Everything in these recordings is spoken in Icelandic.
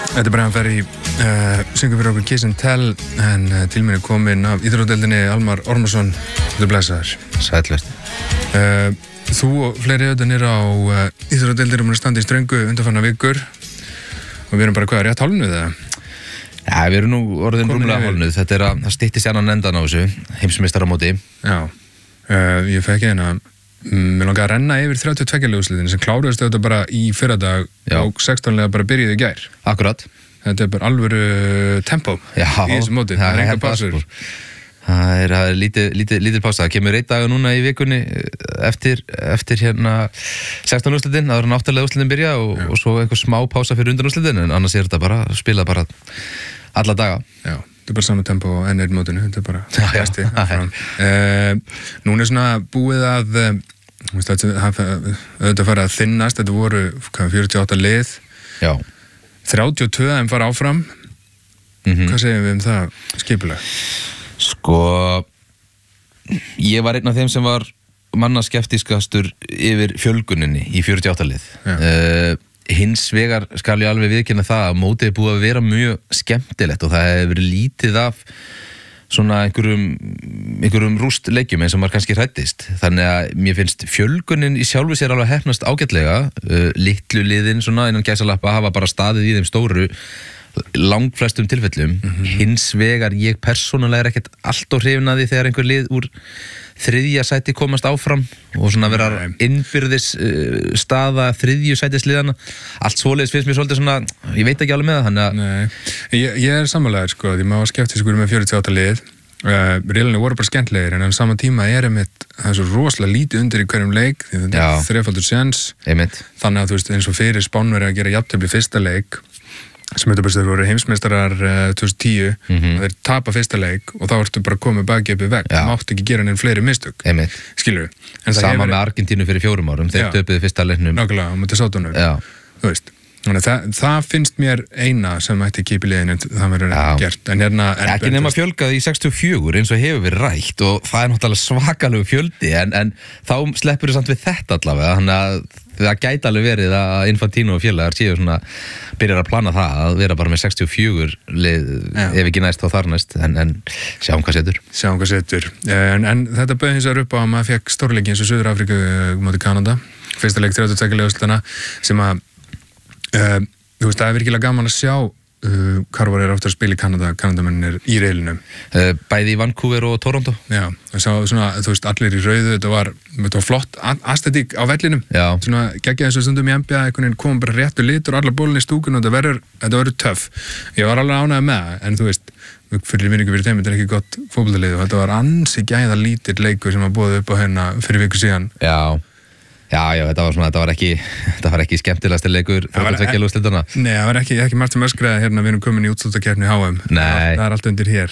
Þetta bara hann fer í syngur fyrir okkur Kiss and Tell en til mér kominn af íþróttadeildinni Almar Ormarsson. Þú blessaður. Sællust. Þú og fleiri auðvitað nýra á íþróttadeildir að standa í ströngu undanfarna vikur og við erum bara hvað, rétt hálfnuð eða? Já, við erum nú orðin rúmlega hálfnuð. Þetta það styttist annan endan á þessu, heimsmeistaramóti. Já, ég fekk eina. Mér langaði að renna yfir 32 úrslitin sem kláruðist auðvitað bara í fyrradag og 16 bara byrjuði í gær. Akkurat. Þetta bara alvöru tempó í þessu móti. Það enga pásur. Það lítið pása. Það kemur einn dag núna í vikunni eftir hérna 16 úrslitin, áður en 8 úrslitin byrja og svo einhver smá pása fyrir undan úrslitin, en annars þetta bara spilað bara alla daga. Já. Þetta bara sama tempo á N1 mótinu, þetta bara besti. Núna svona búið að þetta fara að þinnast, þetta voru 48 lið. Já. 32 en fara áfram. Hvað segjum við það skipulag? Sko, ég var einn af þeim sem var mannaskeptískastur yfir fjölguninni í 48 lið. Hins vegar skal ég alveg viðurkenna það að mótið er búið að vera mjög skemmtilegt og það hefur verið lítið af svona einhverjum rústleikjum eins og maður kannski hræddist. Þannig að mér finnst fjölgunin í sjálfu sér alveg heppnast ágætlega. Litlu liðin svona innan gæsalappa hafa bara staðið í þeim stóru langflestum tilfellum. Hins vegar ég persónulega ekkert allt of hrifin að því þegar einhver lið úr þriðja sæti komast áfram og svona vera innbyrðis staða þriðju sætisliðana. Allt svoleiðis finnst mér svolítið svona, ég veit ekki alveg með það, þannig að... Nei, ég sammálaður sko, því maður var skeptískur með 48 lið. Riðlarnir voru bara skemmtlegir, en á sama tíma það er svo rosalega lítið undir í hverjum leik, því þetta er þrefaldur séns. Þannig að þú veist, eins og fyrir Spánverja að gera jafntefli fyrsta leik, sem þetta bara voru heimsmeistarar 2010 og þeir tapa fyrsta leik og þá ertu bara komið bakgeipið vekk, þú mátt ekki gera neinn fleiri mistök, skilur við. Sama með Argentínu fyrir 4 árum, þeir töpuðu fyrsta leiknum. Nákvæmlega, á móti Sátunum, þú veist. Þannig að það finnst mér eina sem ætti kippa í liðinu, það verður gert. Ekki nema fjölgað í 64 eins og hefur verið rætt og það er náttúrulega svakalegu fjöldi en þá sleppur þið samt við þetta allavega, þannig að það gæti alveg verið að Infantino og félagar séu svona byrjar að plana það að vera bara með 64 lið, ef ekki næst þá þar næst, en sjáum hvað setur. Sjáum hvað setur. En þetta bauð hins vegar upp á að maður fekk stórleiki eins og Suður-Afríku móti Kanada, fyrsta leik 32 úrslitana sem að þú veist, það er virkilega gaman að sjá Karvar er aftur að spila í Kanada, Kanadamennir í riðlinum. Bæði í Vancouver og Toronto. Já, það sá svona, þú veist, allir í rauðu, þetta var flott aesthetík á vellinum. Svona geggjaði þessu stundum í NBA, einhvern veginn kom bara réttu litur, allar bólinn í stúkun og þetta verður töff. Ég var alveg ánægður með það, en þú veist, fyrir vinningu fyrir þeim, þetta er ekki gott fótboltalið og þetta var ansi gæða lítill leikur sem var boðið upp á hérna fyrir viku síðan. Já, þetta var ekki skemmtilegasti leikur fyrir tvekja úrslitana. Nei, það var ekki margt sem öskraði hérna, við erum komin í útslitakeppni HM. Nei. Það er allt undir hér,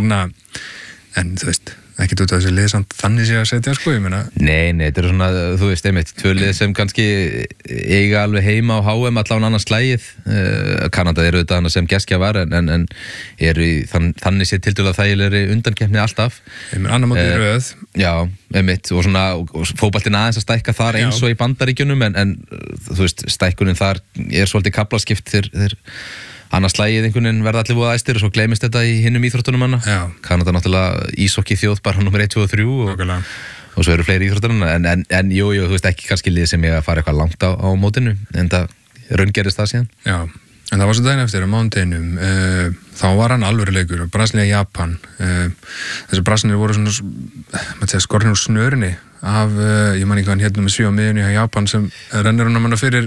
en þú veist, ekkert út af þessi lið samt þannig sé að setja sko, ég meina. Nei, þetta er svona, þú veist, einmitt, 2 lið sem kannski eiga alveg heima á HM allan annars slægið. Kanada eru auðvitað sem gestgja var, en eru þannig sé tildulega þægilegri undankeppni alltaf. Annar móti í röð. Já, einmitt, og svona fótboltinn aðeins að stækka þar eins og í Bandaríkjunum, en þú veist, stækkunin þar er svolítið kaflaskipt þegar annars slægið einhvern veginn verða allir voða æstir og svo gleymist þetta í hinnum íþróttunum hana. Kanada náttúrulega ísokki þjóð bara nummer 1, 2 og 3 og svo eru fleiri íþróttunum en jú, þú veist ekki kannski lið sem ég að fara eitthvað langt á mótinu en það raungerist það síðan. Já, en það var svo daginn eftir á mánudeginum, þá var hann alvöruleikur Brasilía-Japan. Þessi Brasilíur voru svona skorinn úr snörinni af, ég man ekki hvað hann hérna með 7 á miðjunni á Japan sem rennir hann að manna fyrir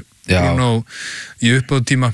í uppbóðtíma.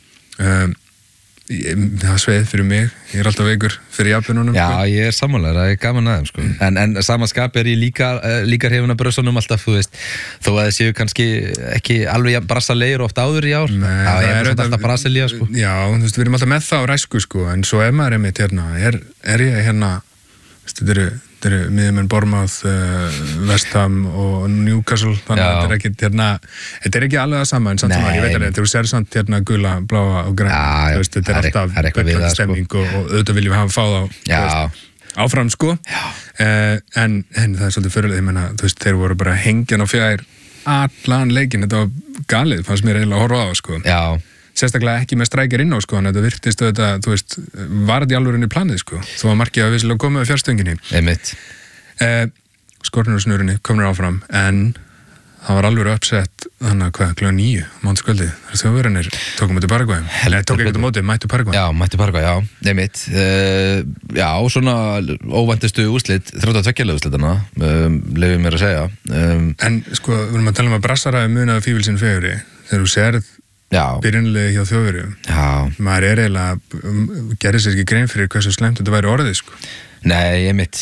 Það sveið fyrir mig, ég er alltaf veikur fyrir Japanunum. Já, ég er sammálaður, það er gaman aðeins sko. En samanskap er ég líka hrifin af brössunum alltaf, þú veist, þó að það séu kannski ekki alveg brassalegir oft áður í ár. Nei, það er alltaf Brasilía sko. Já, þú veist, við erum alltaf með það á ræsku sko, en svo ef maður einmitt hérna, er ég hérna, þetta eru miðjumenn Bournemouth, West Ham og Newcastle, þannig að þetta er ekki alveg það sama, en samt sem að ég veit alveg, þetta eru sérsamt hérna gula, bláa og græn, þetta er alltaf betlandi stemming og auðvitað viljum við hafa fáð áfram sko, en það er svolítið fyrirlega, ég menna, þú veist, þeir voru bara hengjan á fjær allan leikinn, þetta var galið, fannst mér eiginlega að horfa á sko. sérstaklega ekki með strækjar inn á sko, en þetta virtist auðvitað, þú veist, varði alvörinni planið sko, þó að markið að vissilega komið við fjárstönginni. Einmitt. Skornursnurunni komur áfram, en það var alveg uppsett þannig að kl. 9 mánudagskvöldið þegar Þjóðverjarnir tóku móti Paragvæ. Nei, tóku ekkert á móti, mættu Paragvæ. Já, mættu Paragvæ, já, einmitt. Já, svona óvæntustu úrslit, 32 úrslitana, leyfum mér að segja. En sko, við erum að tala um að brassaraði munaði fífilsinn feguri, þegar þú serð byrjunlegi hjá Þjóðverjum. Já. Maður eiginlega, gerði sér ekki grein fyrir hversu slæmt þetta væri orðið, sko. Nei, einmitt,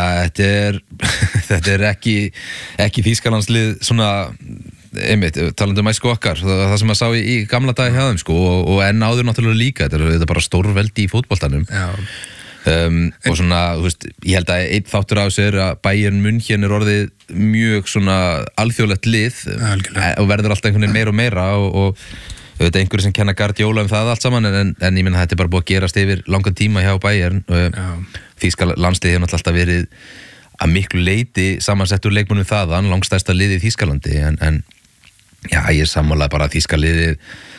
þetta er ekki Þýskalandslið svona, einmitt, talandi um æsku okkar, það sem maður sá í gamla dagi hjá þeim sko, og enn áður náttúrulega líka, þetta er bara stórveldi í fótboltanum. Já. Og svona, þú veist, ég held að einn þáttur á þessu að Bayern München orðið mjög svona alþjóðlegt lið og verður alltaf einhvern veginn meira og meira og auðvitað einhverju sem kenna Guardiola það allt saman, en ég menna þetta er bara búið að gerast yfir langan tíma hjá Bayern. Þýska landslið hefur náttúrulega alltaf verið að miklu leyti samansettur leikmönnum þaðan, langstærsta liðið í Þýskalandi, en já, ég sammála bara að Þýska liðið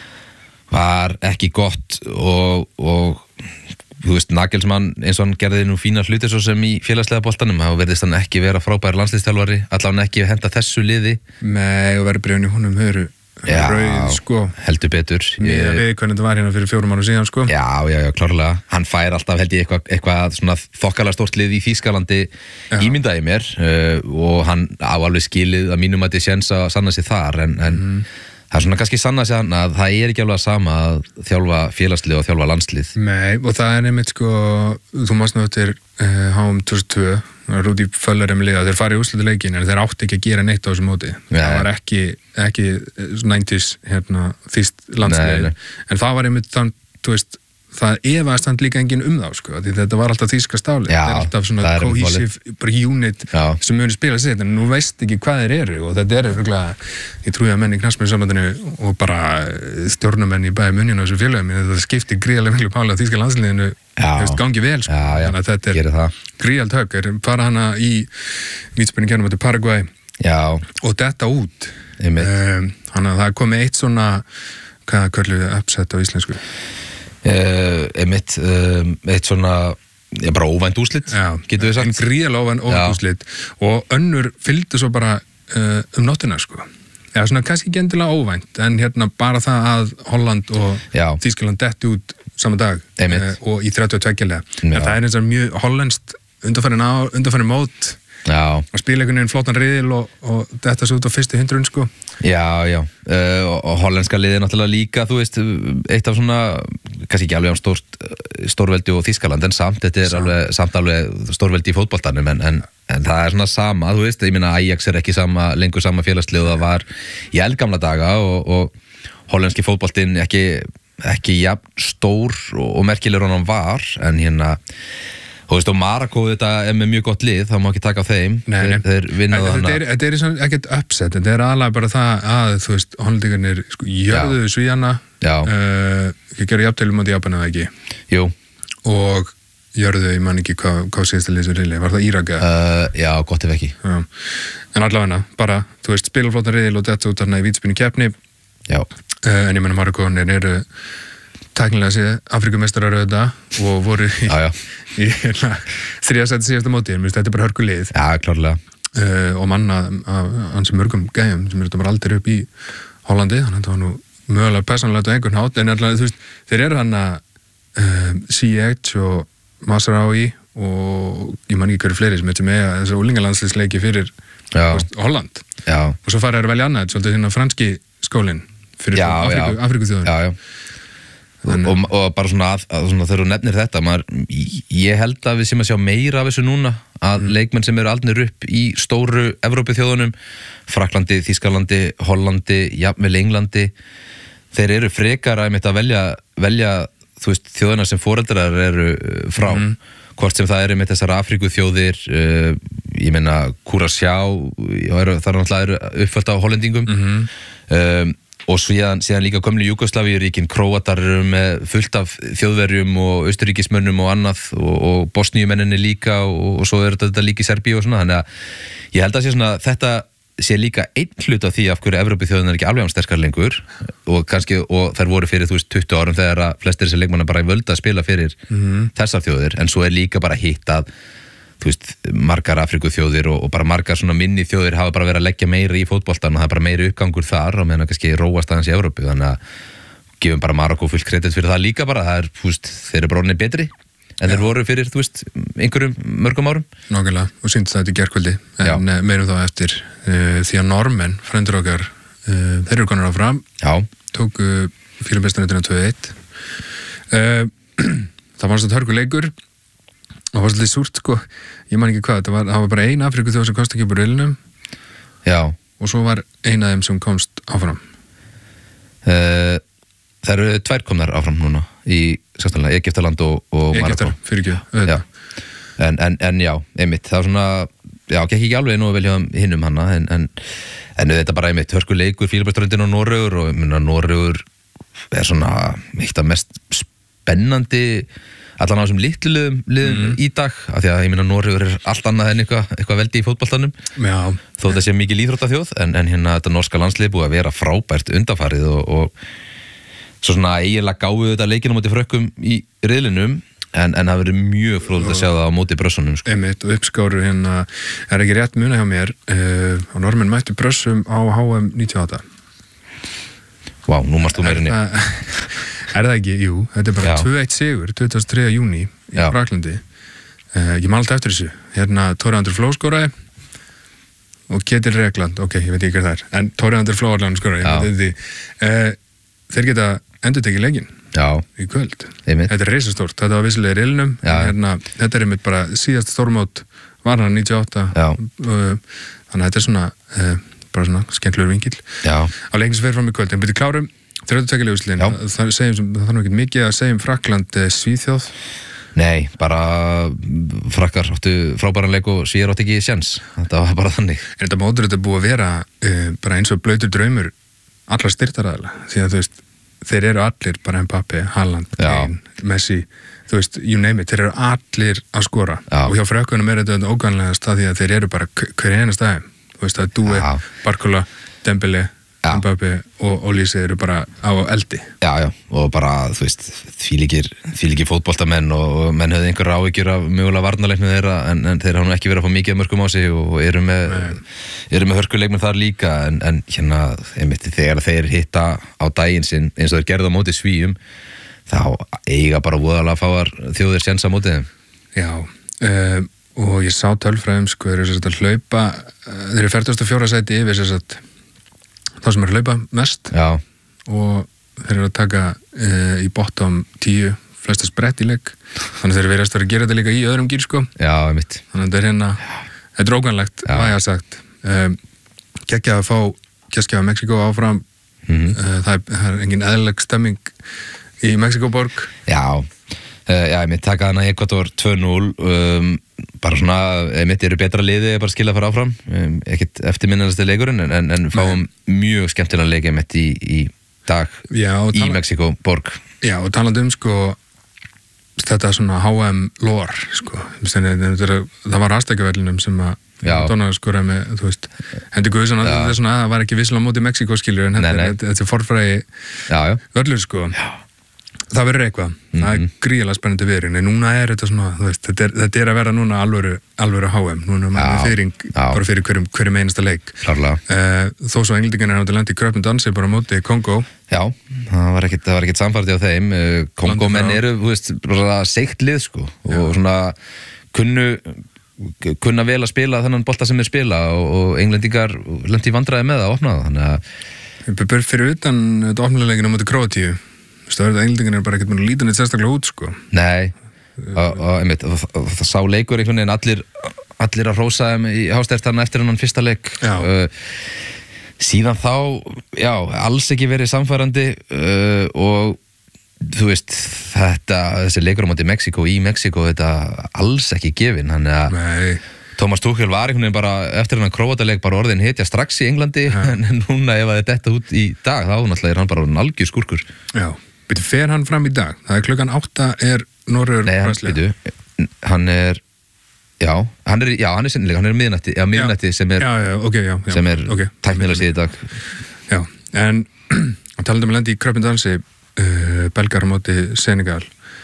var ekki gott og þú veist, Nagelsmann eins og hann gerði nú fína hluti svo sem í félagslega boltanum, þá verðist hann ekki vera frábær landsliðsþjálfari, allavega ekki henda þessu liði. Nei, og verður bréfni húnum höru rauð, sko. Heldur betur. Við hvernig þetta var hérna fyrir 4 árum síðan, sko. Já, klárlega. Hann fær alltaf, held ég, eitthvað svona þokkalega stórt lið í Þýskalandi ímyndaði mér og hann á alveg skilið að mínum að þetta séns að sanna sig þar, en það er svona kannski sanna sig að það er ekki alveg sama að þjálfa félagslið og þjálfa landslið. Nei, og það er einmitt sko, þú mást nú eftir HM 2002, Rúdi Föller liða, þeir farið í úrslitaleikin en þeir átti ekki að gera neitt á þessu móti. Það var ekki 90s þýskt landslið, en það var einmitt þann, þú veist, það efaðist hann líka enginn þá, sko, því þetta var alltaf þýska stáli, þetta er alltaf svona cohesive unit sem muni spila sér, en nú veist ekki hvað þeir eru og þetta er örgulega, ég trúi að menn í knattspyrnusambandinu og bara stjórnarmenn í bæði muninu á þessu félögum, þetta skiptir gríðarlega miklu máli á þýska landsliðinu, gangi vel, sko, þannig að þetta er gríðalt högg, fara hana í vítaspyrnu kennum til Paragvæ og detta út, þannig að það komi eitt svona, hvað kölluðu við upset á íslensku? Eitt svona bara óvænt úrslit, getur við sagt. En gríðarlega óvænt úrslit og önnur fylgdu svo bara nóttina, sko. Já, svona kannski ekki endilega óvænt, en hérna bara það að Holland og Þýskaland detti út sama dag og í 32-lega. En það er eins og mjög hollenskt undanfarin mót að spila einhvern veginn flottan riðil og detta svo út á fyrstu 100, sko. Og hollenska liðið náttúrulega líka, þú veist, eitt af svona, kannski ekki alveg á stórveldi og Þýskaland, en þetta er alveg stórveldi í fótboltanum, en það er svona sama, þú veist, ég meina Ajax er ekki lengur sama félagslið og það var í eldgamla daga og hollenski fótboltinn ekki jafn stór og merkilegur hann var, en hérna þú veist, og Marokko þetta er með mjög gott lið, þá má ekki taka á þeim. Þeir vinna það. Þetta er ekkert upset, þetta er aðalega bara það að, þú veist, hollendingarnir jörðuðu Svíana, ekki gera jafntefli móti Japan eða ekki. Jú. Og jörðuðu, ég man ekki hvað síðasta liðs riðli, var það Írak eða? Já, gott ef ekki. Já. En allavega, bara, þú veist, spila flottan riðil og þetta út þarna í vítaspyrnu keppni. Já. En ég menna Marokkonir eru tæknilega séð Afrikumeistarar auðvitað og voru í þriðasæti síðasta móti, þetta er bara hörkulið. Já, klárlega. Og manna af ansi mörgum gæjum sem eru bara aldrei upp í Hollandi, þannig að þetta var nú mögulega personlega á einhvern hátt, en alltaf, þú veist, þeir eru hann að CH og Masraoui og ég man ekki hverju fleiri sem er með þessu úlingalandsliðsleiki fyrir Holland. Og svo fara þær að velja annað, svolítið hérna franski skólinn fyrir Afrikuþjóðin. Og bara svona þegar þú nefnir þetta, ég held að við sem að sjá meira af þessu núna, að leikmenn sem eru aldnir upp í stóru Evrópuþjóðunum, Frakklandi, Þýskalandi, Hollandi, jafnvel Englandi, þeir eru frekar að velja þú veist, þjóðina sem foreldrar eru frá, hvort sem það eru með þessar Afrikuþjóðir, ég meina Curaçao, það er náttúrulega uppfælt á hollendingum, og síðan líka gömlu Júgóslavíuríkin, Króatar eru með fullt af þjóðverjum og austuríkismönnum og annað og bosníumenninni líka og svo er þetta líka í Serbíu og svona, þannig að ég held að sé svona þetta sé líka einn hlut af því af hverju Evrópuþjóðin ekki alveg sterkar lengur og kannski, og þær voru fyrir 20 árum þegar að flestir þessi leikmanna bara völdu að spila fyrir þessar þjóðir, en svo líka bara hitt að margar Afrikuþjóðir og bara margar svona minni þjóðir hafa bara verið að leggja meira í fótboltan og það er bara meiri uppgangur þar og meðan kannski róast aðeins í Evrópu, þannig að gefum bara Marokko fullt kredit fyrir það líka bara, það þeir eru bara orðnir betri en þeir voru fyrir, einhverjum mörgum árum. Nákvæmlega, og sýndi það í gærkvöldi, en meirum þá eftir því að normenn, frændur okkar, þeir eru konar áfram, tóku Fílabeinstarnettina 2-1. Það var svona hörkuleikur, og það var svolítið súrt, sko, ég man ekki hvað, það var bara ein Afrikuþjóð sem komst ekki upp úr riðlinum, og svo var ein af þeim sem komst áfram. Það eru 2 komnar áfram núna í sérstaklega Egyptaland og Marokko. Egyptar, fyrir ekki. En já, einmitt, það var svona, gekk ekki alveg nú vel hjá hinnum hana, en þetta bara einmitt, hörkuleikur, Fílabeinsströndin og Noregur, og Noregur er svona eitt af mest spennandi allan á þessum litlu liðum í dag, af því að Noregur er allt annað en eitthvað veldi í fótboltanum, þó þetta sé mikil íþróttaþjóð, en hérna þetta norska landslið búið að vera frábært undanfarið og svo svona eiginlega gáfu þetta leikinu móti Frökkum í riðlinum, en það verið mjög fróðilegt að sjá það á móti Brössunum. Einmitt, og uppskáru hérna, er ekki rétt muna hjá mér, og normenn mættu Brössum á HM 98. Vá, nú mást þú meirinni. Er það ekki? Jú, þetta er bara 2-1 sigur, 23. júní í Fraklandi. Ég man alltaf eftir þessu. Hérna, Tóriðandur Fló skoraði og Ketil Regland, ok, ég veit ekki hvað það er, en Tóriðandur Fló skoraði, ég veit því. Þeir geta endurtekið leikinn í kvöld. Þetta er reisastórt, þetta var vissilega í riðlinum, en þetta er einmitt bara síðast stórmót var hann 98, þannig að þetta er svona bara svona skemmtilegur vinkill á leikinn sem fer fram í kvöld. En byrju klárum 32. úrslitin, það þarf ekki mikið að segja Frakkland Svíþjóð. Nei, bara Frakkar áttu frábæran leik og Svíar áttu ekki séns, þetta var bara þannig. En þetta mótur þetta búið að vera bara eins og blautur draumur allar styrtaraðala, því að þeir eru allir bara Mbappé, Haaland, Kane, Messi, you name it, þeir eru allir að skora og hjá Frökkunum er þetta óganlegast því að þeir eru bara hver einastæði, það er Dúi, Barcola, Dembele, Mbappé og Olise eru bara á eldi. Já, og bara, þvílíkir fótboltamenn og menn höfðu einhver áhyggjur af mögulega varnarleiknum þeirra, en þeir hafa nú ekki verið að fá mikið af mörkum á sig og eru með hörkuleikmenn þar líka, en hérna, einmitt, þegar þeir hitta á daginn sinn, eins og þeir gerðu á móti Svíum, þá eiga bara voðalega fáar þjóðir séns á móti þeim. Já, og ég sá tölfræðum, þeir eru að hlaupa, þeir eru 44. sæti yfir þá sem eru að hlaupa mest og þeir eru að taka í bottom 10 flesta sprett í leik, þannig þeir verðast að vera að gera þetta líka í öðrum gýr, sko. Já, einmitt. Þannig að þetta er hérna, þetta er óganlegt, hvað ég hafa sagt. Geggjað að fá Gestgjafa Mexíkó áfram, það er engin eðlileg stemming í Mexíkóborg. Ég mitt taka hana Ekvador 2-0, bara svona, mitt eru betra liði bara skilja að fara áfram, ekkert eftirminnanasti leikurinn, en fáum mjög skemmtilega leiki mitt í dag í Mexíkóborg. Já, og talandi sko þetta svona HM lore, sko, það var Aztecavellinum sem að Madonna skoraði með, hendi Guðsson, það var ekki visslega á móti Mexíkó, skiljur, en þetta er forfræði völlur, sko. Það verður eitthvað, það er gríðalega spennandi viðurinn, en núna er þetta svona, þetta er að vera núna alvöru HM, núna er maður fyrring bara fyrir hverjum einasta leik. Klárlega. Þó svo englendingan er náttúrulega í kröpnum dansi bara á móti Kongo. Já, það var ekkert samfærdi á þeim, Kongo menn eru, bara seikt lið, sko, og svona kunna vel að spila þennan bolta sem þeir spila og englendingar lendi í vandræði með að opna það, þannig að fyrir utan þetta opnuleikinu á móti Króatíu, englendingan er bara ekkert með að líta neitt sérstaklega út, sko. Nei, það sá leikur einhvern veginn allir að hrósa þeim í hástertarna eftir hennan fyrsta leik. Síðan þá, alls ekki verið samfærandi og þú veist, þessi leikur á móti Mexíkó í Mexíkó, þetta alls ekki gefin, þannig að Thomas Tuchel var einhvern veginn bara eftir hennan Króataleik bara orðin hetja strax í Englandi, en núna ef þetta út í dag, þá náttúrulega er hann bara algjör skúrkur. Já, byrju, fer hann fram í dag? Það er klukkan 8 er Noregur. Nei, hann er Já, hann er sennilega, hann er miðnætti sem er tæknilega séð í dag. Já, en talandi um lendi í kröpindansi belgar á móti Senegal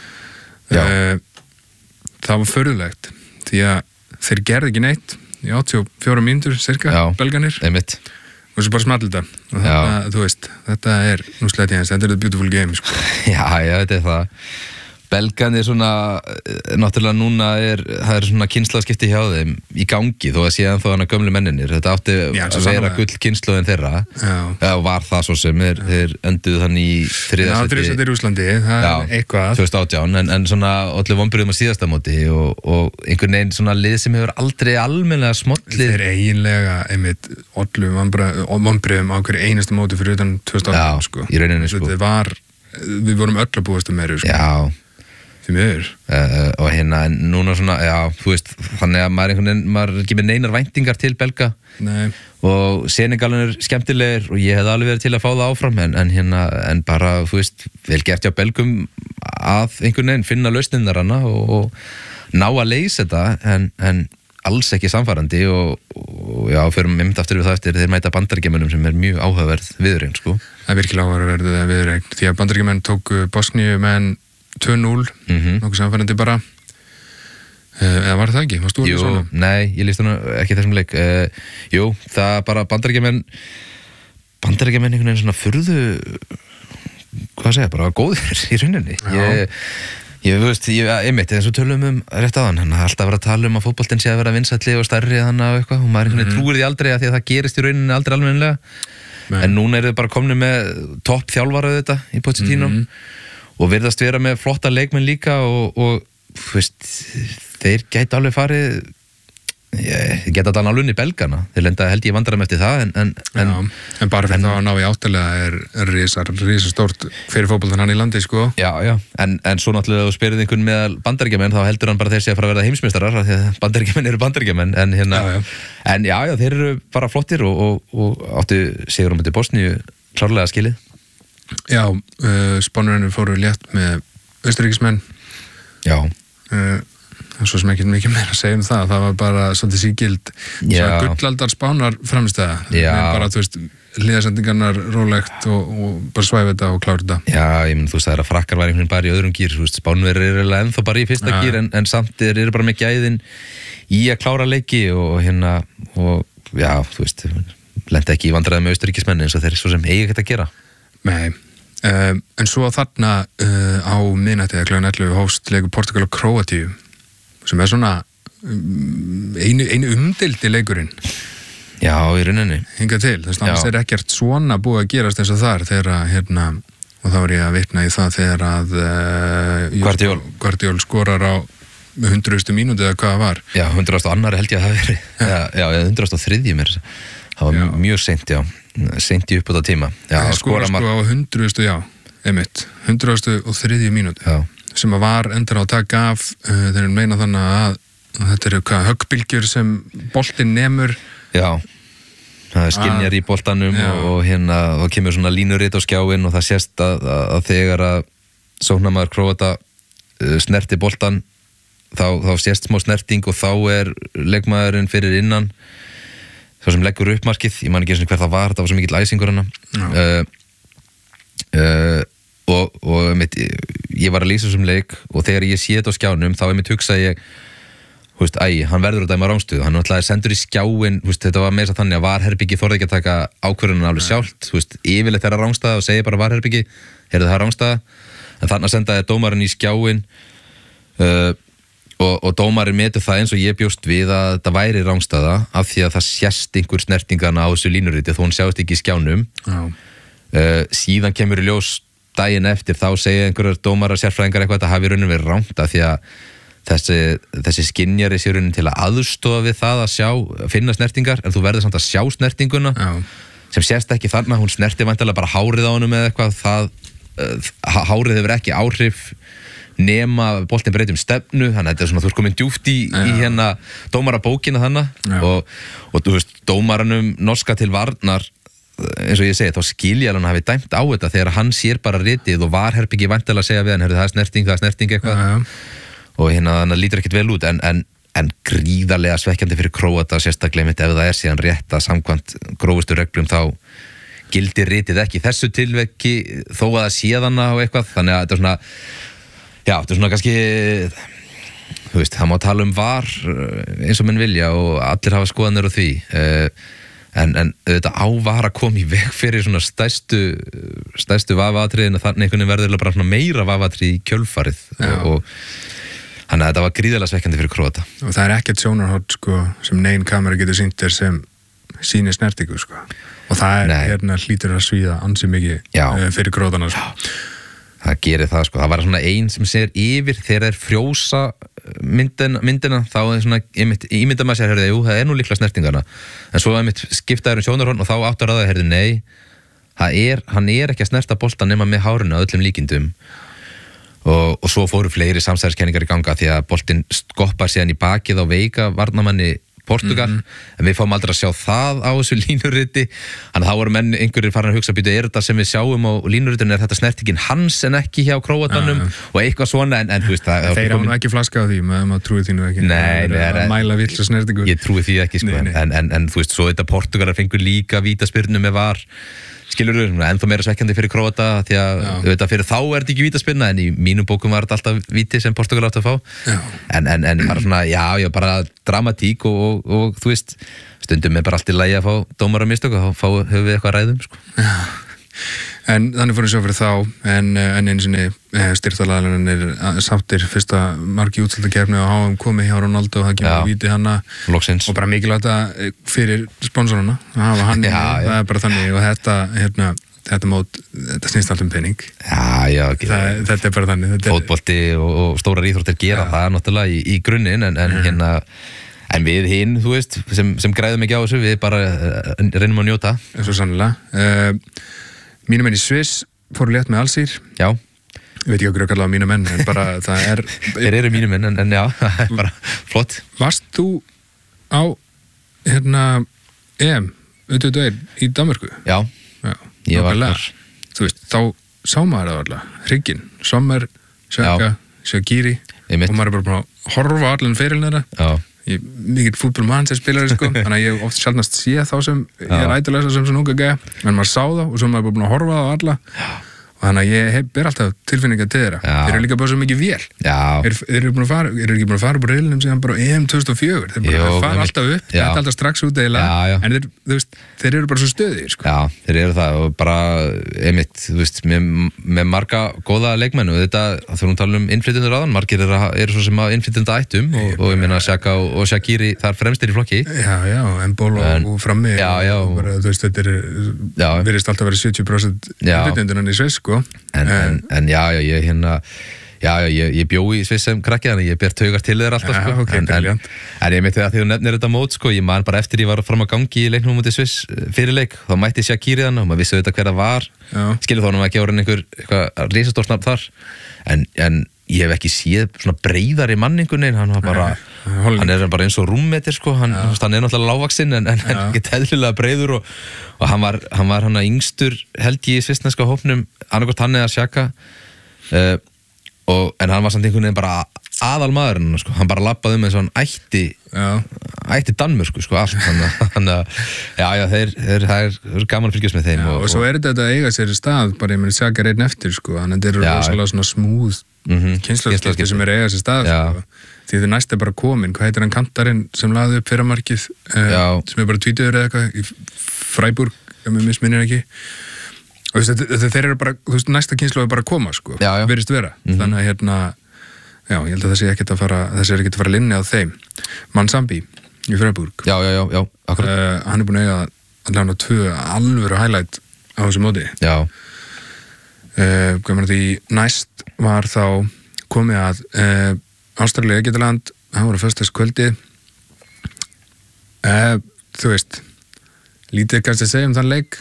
það var förðulegt því að þeir gerði ekki neitt í 84 mínútur cirka, belganir einmitt. Og svo bara small þetta og þetta, þú veist, þetta er nú slætt í hans, þetta er the beautiful game sko. Já, þetta er það. Belgarnir svona, náttúrulega núna það er svona kynslaðskipti hjá þeim í gangi, þó að séðan þó hana gömlu menninir. Þetta átti að vera gull kynslaðin þeirra. Já, var það svo sem þeir önduðu þannig í þriðja seti. Já, þriðja seti í Rússlandi, það er eitthvað. 2018, en svona allir vonbrigðum á síðasta móti og einhvern veginn svona lið sem hefur aldrei almennilega smollið. Þeir eiginlega, einmitt, allir vonbrigðum á hverju einastu móti fyrir utan 2018, sko. Já, í rauninni, sko. Þetta var, við vorum öll að búast meira, sko. Já. Því miður. Og hérna núna svona, já, þú veist, þannig að maður er ekki með neinar væntingar til belga. Nei. Og Senegalun er skemmtilegir og ég hefði alveg verið til að fá það áfram en bara, þú veist, vel gert hjá belgum að einhvern veginn finna lausnirnar hana og ná að leysa þetta en alls ekki samfærandi og já, förum einmitt aftur við það eftir þeir mæta Bandaríkjamönnum sem er mjög áhugaverð viðureign, sko. Það er virkilega áhugaverð viðureign því að Bandaríkjamenn tóku Bosníu menn 2-0, nokkuð samfærandi bara eða var það ekki? Varst þú alveg svona? Nei, ég líst hana ekki þessum leik jú, það bara Bandaríkjamenn einhvern veginn svona furðu hvað segja, bara góðir í rauninni ég veist, einmitt, eins og tölum rétt á hann er alltaf að vera að tala að fótboltinn sé að vera vinsælli og stærri þannig og eitthvað og maður einhvern veginn trúir því aldrei að því að það gerist í rauninni aldrei almennilega en núna þau bara komni með topp þjálfara þetta í Pochettino og virðast vera með flotta leikmenn líka og veist, þeir gæti alveg farið geta þetta alveg í belgana þeir lenda held ég vandræðum eftir það en bara fyrir það að ná í áttalega er risastórt fyrir fótboltan hann í landi sko já, en svo náttúrulega þú spyrir einhvern meðal Bandaríkjamenn þá heldur hann bara þeir sé að fara að verða heimsmeistarar því að Bandaríkjamenn eru Bandaríkjamenn en já, þeir eru bara flottir og áttu sigur á móti Bosníu klárlega skilið. Já, Spánverjarnir fóru létt með Austurríkismenn. Já. Svo sem ekki mikið meira að segja um það var bara svolítið sígild gullaldar Spánar framstæða. Bara, þú veist, liðasendingarnar rólegt og bara svæfa þetta og klára þetta. Já, ég menn, þú veist, það er að frakkar var einhvern veginn bara í öðrum gýr, þú veist, Spánverjar eru ennþá bara í fyrsta gýr en samt eru bara með gæðin í að klára leiki og já, þú veist, lenda ekki í vandræði með Austurríkismenn eins og þeir svo sem eigi ekkert að gera. Nei, en svo þarna á miðnætti eða kl. 11 hófst leikur Portugal og Króatíu sem er svona einu umdeildi leikurinn. Já, í rauninni. Hingað til, þess að það er ekkert svona búið að gerast eins og þar þegar og þá var ég að vitna í það þegar að Guardiol skorar á 100. mínúti eða hvað það var. Já, 102. held ég að það verið. Já, 103. mér. Það var mjög seint, seint í uppbúta tíma. Já, skora sko á 100. Einmitt, 103. mínúti. Já. Sem að var endur á að taka af þeir meina þannig að þetta eru höggbylgjur sem boltinn nemur. Já, það er skynjar í boltanum og þá kemur svona línurit á skjáin og það sést að þegar að sóknarmaður Króata snerti boltan þá sést smá snerting og þá er leikmaðurinn fyrir innan svo sem leggur upp markið, ég man ekki eins og hver það var svo mikill æsingur hana og ég var að lýsa þessum leik og þegar ég sé þetta á skjánum þá hugsa ég hann verður að dæma rángstuð, hann náttúrulega sendur í skjáin, þetta var meira þannig að varherbyggi þorði ekki að taka ákvörðunum alveg sjálft, yfirleitt þeirra rángstaða og segja bara varherbyggi, heyrðu það rángstaða en þannig að sendaði dómarinn í skjáin og dómarinn metur það eins og ég bjóst við að þetta væri rángstaða af því að það sést einhver snertingana á þessu línuriti þó hún sjást ekki í skjánum síðan kemur í ljós daginn eftir þá segja einhverjar dómarar sérfræðingar eitthvað þetta hafi raunin verið rangt af því að þessi skynjari sé raunin til að aðstofa við það að finna snertingar en þú verður samt að sjá snertinguna sem sést ekki þannig að hún snerti væntanlega bara hárið á honum eða eitthvað hárið hefur ekki áhrif nema boltinn breytum stefnu þannig að þetta er svona þú ert komin djúpt í dómarabókina þannig og þú veist dómaranum norska til varnar eins og ég segi þá skilja hann hafi dæmt á þetta þegar hann sér bara ritið og varherbyggi væntanlega að segja við hann það er snerting eitthvað og þannig lítur ekkert vel út en en gríðarlega svekkjandi fyrir Króata, sérstaklega mitt ef það síðan rétt að samkvæmt grófustu reglum þá gildir ritið ekki í þessu tilveki þó að það séðana og eitthvað, þannig að þetta er svona þetta er svona kannski þú veist, það má tala VAR eins og menn vilja og allir hafa skoðanir á því en þetta á VAR að koma í veg fyrir svona stærstu vafatriðin að þannig einhvern veginn verður bara svona meira vafatrið í kjölfarið og þannig að þetta var gríðarlega svekkjandi fyrir Króata. Og það er ekkert sjónarhorn sko, sem nein kamera getur sýnt þér sem sýnir snertingu sko. Og það er hlýtur að svíða ansi mikið fyrir Króatana sko. Það gerir það sko, það var svona ein sem segir yfir þegar þeir frjósa myndina þá er svona, ímynda maður sér, jú, það er nú líklega snertingana, en svo skiptaður sjónarhorn og þá áttur að það, nei, hann er ekki að snerta boltan nema með hárinu að öllum líkindum og svo fóru fleiri samsæriskenningar í ganga því að boltinn skoppar síðan í bakið á veika varnarmanni Portugal, en við fáum aldrei að sjá það á þessu línuriti, þannig að þá voru menn einhverjir farin að hugsa, býtu, er þetta sem við sjáum á línuritinu, er þetta snertingin hans en ekki hjá Króatanum og eitthvað svona, en þú veist það þeir hafa nú ekki flaska á því, maður trúi því nú ekki að mæla vill og snertingur ég trúi því ekki, sko, en þú veist, svo þetta Portugalar fengur líka vítaspyrnu með VAR skilurðu, ennþá meira svekkjandi fyrir Króata því að auðvitað fyrir þá er þetta ekki vítaspyrna en í mínum bókum var þetta alltaf víti sem Portugal átti að fá en bara svona, bara dramatík og þú veist, stundum er bara allt í lagi að fá dómara mistök og þá höfum við eitthvað ræðum sko. En þannig fórum við svo fyrir þá en einu sinni styrktalaðarinn sáttir fyrsta marki útsöldakeppni og HM komið hjá Ronaldo og það kemur víti hana Loksins. Og bara mikilvægt fyrir sponsorana að hafa hann það er bara þannig og þetta mót, þetta snýst allt pening þetta er bara þannig fótbolti og stórar íþróttir gera það náttúrulega í grunninn en við hinn, þú veist, sem græðum ekki á þessu, við bara reynum að njóta. Svo sannlega. Mínum menn í Sviss fóru létt með Alsír. Já. Ég veit ekki okkur að kalla það mínum menn, en bara það er... Þeir eru mínum menn, en já, það er bara flott. Varst þú á, EM, auðvitað í Danmörku? Já, ég var þar. Þú veist, þá sá maður það alltaf, hrygginn, Sommer, Sjaka, Shaqiri, og maður er bara búin að horfa allan ferilin þeirra. Já. Ég er mikill fútbolmann sem spilari sko, þannig að ég oft sjálfnast sé þá sem ég er ætilega sem svona unga gæja, en maður sá þá og svo maður er búin að horfa það á alla og þannig að ég ber alltaf tilfinninga til þeirra. Þeir eru líka bara svo mikið vél. Þeir eru ekki búin að fara upp á riðlinum síðan bara EM 2004. Þeir fara alltaf upp, þetta er alltaf strax út eiginlega, en þeir eru bara svo stöðir sko. Já, þeir eru það og bara einmitt, þú veist, með marga góða leikmenn og þetta, þegar hún tala innflytjendur áðan, margir eru svo sem að innflytjenda ættum og ég meina Sjaka og Shaqiri þar fremstir í flokki. Já, Embol og Frammi og bara, þú veist, þetta virðist alltaf verið 70% innflytjendunan í Sviss sko. En ég bjó í Sviss sem krakki þannig ég ber taugar til þeir alltaf sko. En ég myndi að því þú nefnir þetta mót sko, ég man bara eftir ég var fram að gangi í leiknum mútið Sviss fyrir leik, þá mætti Shaqiri þannig og maður vissi auðvitað hver það var skilur þá hann ekki ára eitthvað risastórsnafn þar en ég hef ekki séð svona breiðari manningunni hann var bara, hann er bara eins og rúmmetir sko, hann er náttúrulega lágvaxinn en ekki eðlilega breiður og hann var hann að yngstur held ég í svissneska hópnum, annarkvort hann eða Sjaka en hann var samt einhvern veginn bara aðal maðurinn sko, hann bara labbaði eins og hann ætti Danmörku sko allt þannig að það er gaman að fylgjast með þeim og svo er þetta að eiga sér í stað bara ég meni Sjaka einn eftir sko, þannig að þetta eru rosalega svona smúð kynslaskipti sem er eiga sér stað sko. Því þið næst er bara komin, hvað heitir hann kantarinn sem laði upp fyrramarkið sem er bara tvítuður eða eitthvað í Freiburg, ef mér misminnir ekki og þeir eru bara, þú veist, næsta kynslu er bara að koma sko, virðist vera þannig að já, ég held að það sé ekkert að fara að linni á þeim Mansambi í Freiburg akkurat hann er búin að eiga að lána 2 alvöru highlight á þessu móti hvað maður því næst var þá komið að Ástralía Egyptaland, það voru föstudagskvöldi þú veist lítið kannski að segja um þann leik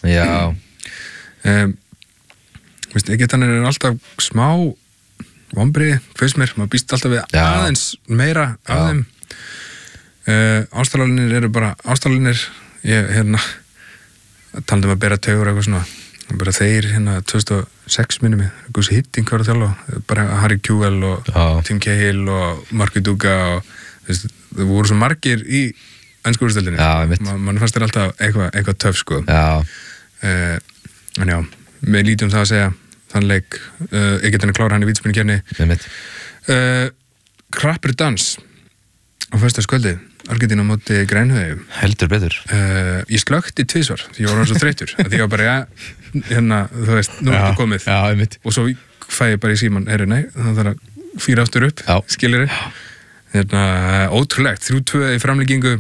veist, Egyptaland er alltaf smá vonbrigði, fyrst mér, maður býst alltaf við aðeins meira af þeim Ástralinir eru bara Ástralinir, ég talandi að bera taugur eitthvað svona bara þeir 2006 minnum mig, Gussi Hitting var að þjálfa bara Harry Kewell og Tim Cahill og Mark Viduka og það voru svo margir í ensku úrstöldinni. Man fannst þér alltaf eitthvað töff, sko. En já, við lítum það að segja þann leik, Egyptarnir klára hann í vítaspyrnukeppni. Krappur dans á föstudagskvöldið, Argentína á móti Grænhöfði. Heldur betur. Ég slökkti tvisvar, því ég var svo þreyttur. Því ég var bara, þú veist, nú er þetta komið. Og svo fæ ég bara í síman, nei, það þarf að fýra aftur upp, skilurðu. Ótrúlegt, 3-2 í framlíkingu,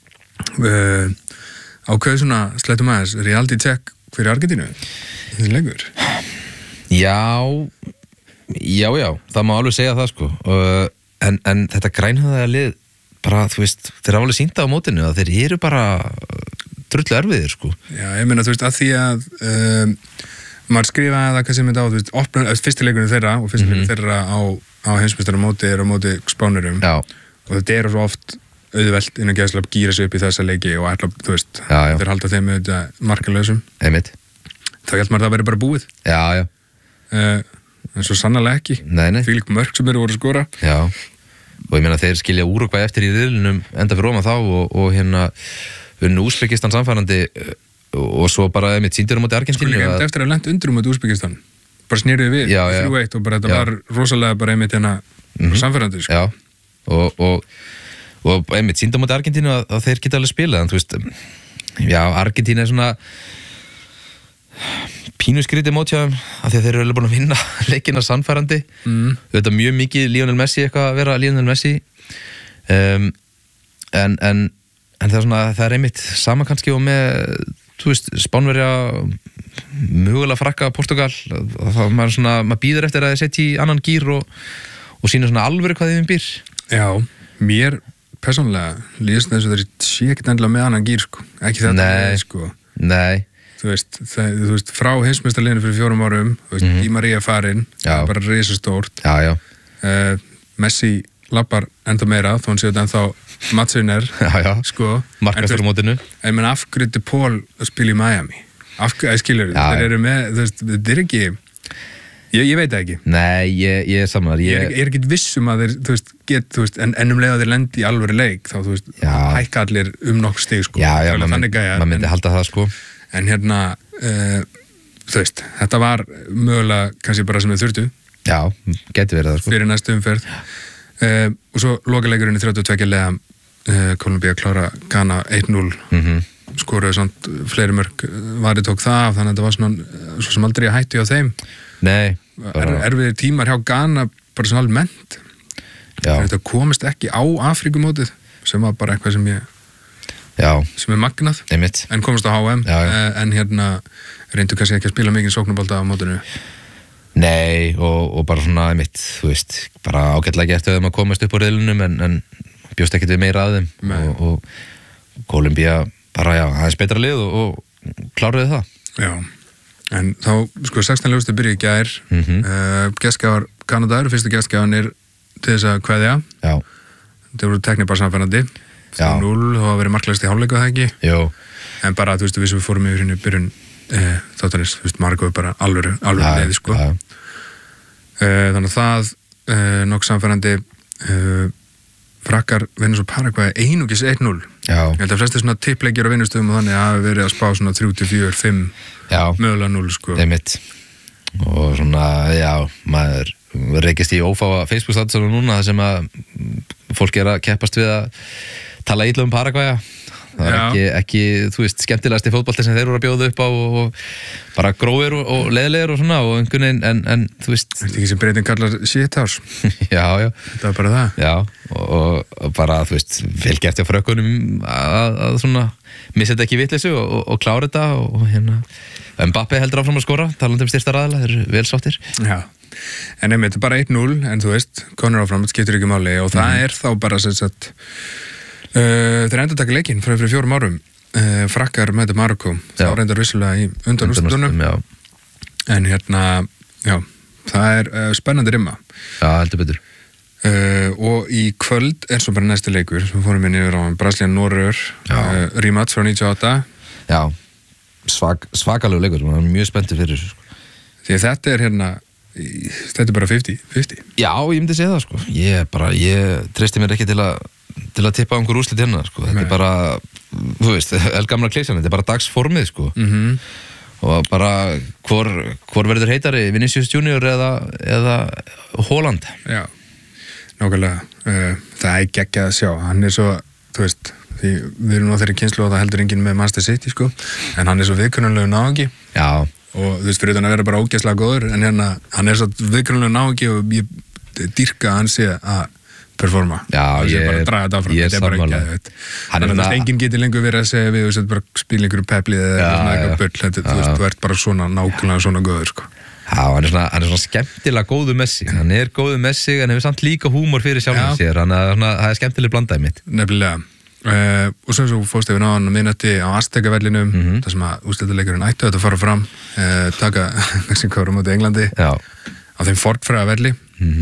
ákveðu svona, slettum aðeins, reality check fyrir Argentínu, þessi leikur. Já, það má alveg segja það, sko. En þetta Grænhöfða lið, bara, þú veist, þeir hafa alveg sýnda á mótinu að þeir eru bara drullu erfiðir, sko. Já, ég meina, þú veist, að því að maður skrifaði það, hvað sem þetta á, þú veist, fyrstileikunum þeirra og fyrstileikunum þeirra á heimsmeistaramóti er á móti Spánurum. Og þetta er svo oft auðvelt innan gæðslap gýra sig upp í þessa leiki og ætla, þú veist, þeir halda þeim með þetta markalösum. Þá held maður það verið bara búið. En svo sannarlega ekki. Fílík mörk sem eru voru að skora. Og ég meina þeir skilja Úrúgvæ eftir í riðlinum enda fyrir ofan þá og hérna unnu Úsbekistan samfærandi og svo bara einmitt sýndir á móti Argentínu. Sko líka eftir að lent undir á móti Úsbekistan. Bara snýrið við 3-1 og bara þetta var rosalega bara einmitt hérna samfærandi, sko. Og einmitt sýndir á móti Argentínu að þeir geta alveg spilað, en þú veist, Argentínu er svona pínu skrítið mótjáðum af því að þeir eru alveg búin að vinna leikina sannfærandi. Þetta er mjög mikið Lionel Messi eitthvað að vera Lionel Messi. En það er svona, það er einmitt sama kannski og með, þú veist, Spánverja, mögulega Frakka, Portugal. Maður býður eftir að þeir setja í annan gír og sína svona alvöru hvað þeim býr. Já, mér persónulega líðast þess að þeir sé ekkert endilega með annan gír, sko. Ekki þetta með, sko. Nei. Þú veist, frá heimsmeistaraliðinu fyrir 4 árum, þú veist, Di Maria farinn, það er bara risastórt. Messi lappar enda meira, þó hann séu þetta ennþá Matsuner, sko. Markastur á mótinu. Ég menn, af hverju er Paul að spila í Miami? Skilur, þeir eru með, þú veist, þetta er ekki, ég veit það ekki. Nei, ég er saman. Ég er ekki vissum að þeir, þú veist, en leið að þeir lendi í alvöru leik, þá, þú veist, hækka allir nokkur stig, sko. Maður myndi halda það, sko. En hérna, þú veist, þetta var mögulega kannski bara sem við þurftu. Já, geti verið það, sko. Fyrir næstu umferð. Og svo lokaleikurinn í 32 leiða, Kólumbía klára Ghana 1-0. Skoruðu samt fleiri mörk, Vari tók það, þannig að þetta var svona, svo sem aldrei að hættu á þeim. Nei. Erfiðir tímar hjá Ghana, bara svona almennt. Þetta komist ekki á Afríkumótið, sem var bara eitthvað sem er magnað, en komast á HM. En hérna reyndu kannski ekki að spila mikið sóknarbolta á mótinu. Nei, og bara svona einmitt, þú veist, bara ágætlega gert að komast upp á riðlunum, en bjóst ekkert við meira að þeim. Og Kólumbía bara, aðeins betra lið og kláruði það. Já, en þá, sko, 16 lögustu byrja í gær. Gestgjafar Kanada eru fyrstu gestgjafanir til þess að kveðja. Þeir voru teknir bara samfærandi. 0, þá var verið marklegast í hálfleika, það ekki? Jó. En bara, þú veist, við fórum yfir henni byrjun þáttanins, þú veist, Margo er bara alvöru leiði, sko. Þannig að það, nokk samfærandi, Frakkar vinna svo Paragvæ einungis 1-0. Ég held að flesti svona tippleikir á vinnustöðum og þannig að hafi verið að spá svona 3-4-5 mögulega 0, sko. Einmitt. Og svona, maður reykist í ófáa Facebook-statusum núna þar sem að fólk er að keppast við að tala illa um Paragvæja. Það er ekki, þú veist, skemmtilegasti fótbolti sem þeir eru að bjóða upp á og bara grófir og leðilegir og svona og einhvern veginn, en þú veist... Það er ekki sem breytin kallar shithouse. Já. Það er bara það. Já, og bara, þú veist, vel gert hjá frökkunum að svona missa þetta ekki í vitleysu og klára þetta og hérna... Mbappe heldur áfram að skora, talandi styrsta raðala, þeir eru vel sáttir. Já, en þetta er bara 1-0, en þú veist, konur áfram, þetta skiptir ekki máli og það er þá bara sem sagt... Þeir endur taka leikinn frá fyrir 4 árum. Frakkar með Marokko, þá reyndar vissulega í undanúrslitunum. En hérna, það er spennandi rimma. Já, heldur betur. Og í kvöld er svo bara næsti leikur sem fórum við niður á Brasilíu-Noregur, rematch frá 98. Já, svakalegu leikur, maður er mjög spenntur fyrir þessu. Því að þetta er hérna, þetta er bara 50-50. Já, ég myndi segja það, sko. Ég treysti mér ekki til að til að tippa einhver úrslit hérna, sko. Þetta bara, þú veist, eldgamla klísjan, þetta bara dagsformið, sko. Og bara, hvor verður heitari, Vinicius Junior eða Haaland? Já, nákvæmlega. Það geggjað að sjá. Hann svo, þú veist, því við erum á þeirri kynslu og það heldur enginn með Manchester City, sko. En hann svo viðkunnanlegu náungi. Já. Og þú veist, fyrir utan að vera bara ógeðslega góður, en hérna, hann svo viðkunnanlegu náungi og ég dýrka að hann sé að performa. Já, ég bara draga þetta áfram. Ég er sammála. Þannig að enginn getur lengur verið að segja við og bara spila einhverju peplið eða eitthvað bull. Þú ert bara svona nákvæmlega svona góður, sko. Já, hann er svona skemmtilega góður með sig. Hann er góður með sig, en hefur samt líka húmor fyrir sjálfum sér. Það er skemmtilega blandaði mitt. Nefnilega. Og svo fórst við náðan á miðnætti á Azteca-vellinum, þar sem að úrslitaleikurinn ættu að fara fram, taka Mexíkó á móti Englandi á þeim fornfræga velli.